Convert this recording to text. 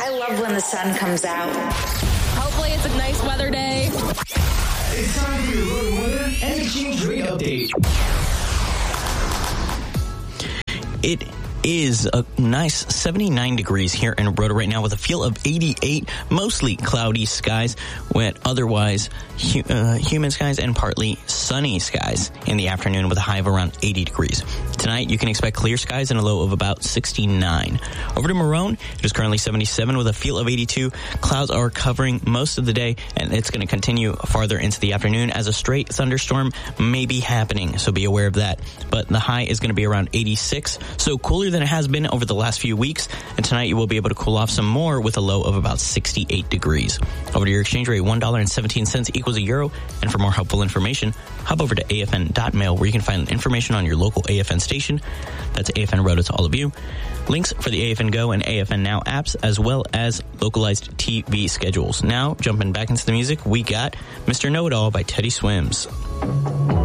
I love when the sun comes out. Hopefully it's a nice weather day. It's time for your road weather and exchange rate update. It is a nice 79 degrees here in Rotorua right now with a feel of 88, mostly cloudy skies with otherwise humid skies and partly sunny skies in the afternoon with a high of around 80 degrees. Tonight, you can expect clear skies and a low of about 69. Over to Marone, it is currently 77 with a feel of 82. Clouds are covering most of the day, and it's going to continue farther into the afternoon as a straight thunderstorm may be happening, so be aware of that. But the high is going to be around 86, so cooler than it has been over the last few weeks, and tonight you will be able to cool off some more with a low of about 68 degrees. Over to your exchange rate, $1.17 equals a euro, and for more helpful information, hop over to afn.mail where you can find information on your local AFN station. That's AFN Roto to all of you. Links for the AFN Go and AFN Now apps, as well as localized TV schedules. Now, jumping back into the music, we got Mr. Know-It-All by Teddy Swims.